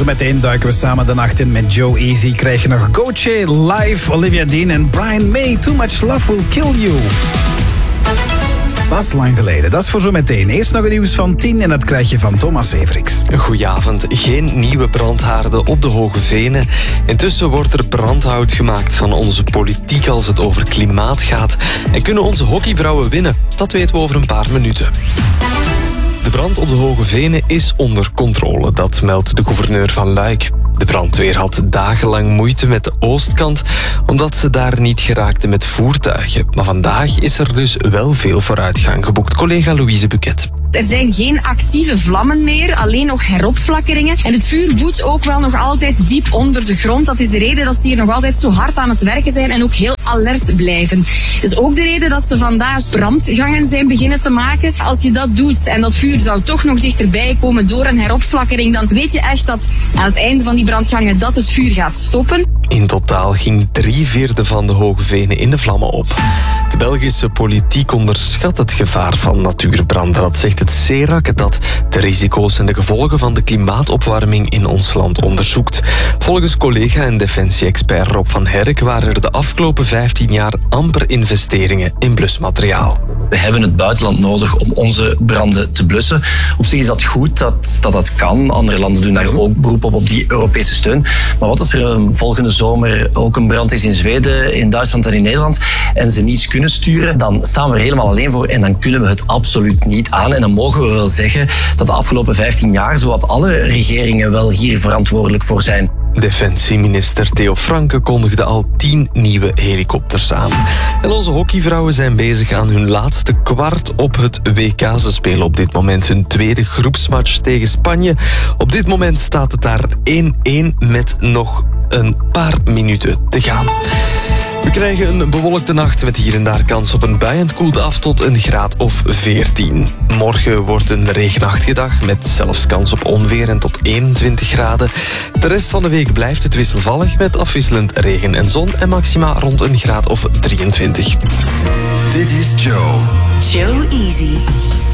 Zo meteen duiken we samen de nacht in met Joe Easy. Krijg je nog Goche live, Olivia Dean en Brian May. Too Much Love Will Kill You. Dat is lang geleden. Dat is voor zo meteen. Eerst nog een nieuws van 10 en dat krijg je van Thomas Severiks. Goedenavond. Geen nieuwe brandhaarden op de Hoge Venen. Intussen wordt er brandhout gemaakt van onze politiek als het over klimaat gaat. En kunnen onze hockeyvrouwen winnen? Dat weten we over een paar minuten. De brand op de Hoge Venen is onder controle, dat meldt de gouverneur van Luik. De brandweer had dagenlang moeite met de oostkant, omdat ze daar niet geraakten met voertuigen. Maar vandaag is er dus wel veel vooruitgang geboekt. Collega Louise Buquet. Er zijn geen actieve vlammen meer, alleen nog heropflakkeringen. En het vuur woedt ook wel nog altijd diep onder de grond. Dat is de reden dat ze hier nog altijd zo hard aan het werken zijn en ook heel alert blijven. Dat is ook de reden dat ze vandaag brandgangen zijn beginnen te maken. Als je dat doet en dat vuur zou toch nog dichterbij komen door een heropflakkering, dan weet je echt dat aan het einde van die brandgangen dat het vuur gaat stoppen. In totaal ging 3/4 van de Hoge Venen in de vlammen op. De Belgische politiek onderschat het gevaar van natuurbranden. Dat zegt het CERAC, dat de risico's en de gevolgen van de klimaatopwarming in ons land onderzoekt. Volgens collega en defensie-expert Rob van Herk waren er de afgelopen 15 jaar amper investeringen in blusmateriaal. We hebben het buitenland nodig om onze branden te blussen. Op zich is dat goed dat kan. Andere landen doen daar ook beroep op die Europese steun. Maar wat als er volgende zomer ook een brand is in Zweden, in Duitsland en in Nederland en ze niets kunnen sturen, dan staan we er helemaal alleen voor en dan kunnen we het absoluut niet aan. En dan mogen we wel zeggen dat de afgelopen 15 jaar zowat alle regeringen wel hier verantwoordelijk voor zijn. Defensieminister Theo Franke kondigde al 10 nieuwe helikopters aan. En onze hockeyvrouwen zijn bezig aan hun laatste kwart op het WK. Ze spelen op dit moment hun tweede groepsmatch tegen Spanje. Op dit moment staat het daar 1-1 met nog een paar minuten te gaan. We krijgen een bewolkte nacht met hier en daar kans op een bui en het koelt af tot een graad of 14. Morgen wordt een regenachtige dag met zelfs kans op onweer en tot 21 graden. De rest van de week blijft het wisselvallig met afwisselend regen en zon en maxima rond een graad of 23. Dit is Joe. Joe Easy.